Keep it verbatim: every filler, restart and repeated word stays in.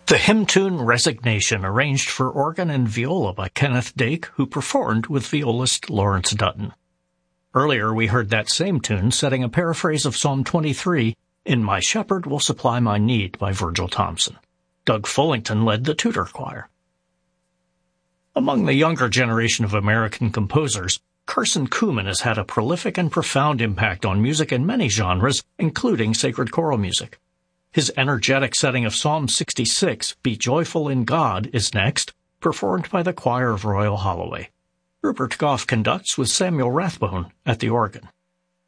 The hymn tune Resignation, arranged for organ and viola by Kenneth Dake, who performed with violist Lawrence Dutton. Earlier we heard that same tune setting a paraphrase of Psalm twenty-three, In My Shepherd Will Supply My Need by Virgil Thompson. Doug Fullington led the Tudor Choir. Among the younger generation of American composers, Carson Kuhlman has had a prolific and profound impact on music in many genres, including sacred choral music. His energetic setting of Psalm sixty-six, Be Joyful in God, is next, performed by the Choir of Royal Holloway. Rupert Goff conducts with Samuel Rathbone at the organ.